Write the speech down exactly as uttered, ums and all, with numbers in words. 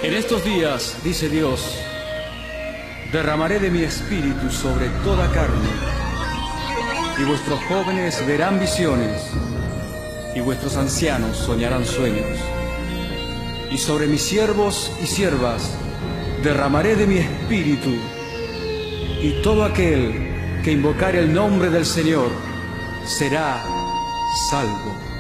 En estos días, dice Dios, derramaré de mi espíritu sobre toda carne, y vuestros jóvenes verán visiones, y vuestros ancianos soñarán sueños. Y sobre mis siervos y siervas derramaré de mi espíritu, y todo aquel que invocare el nombre del Señor será salvo.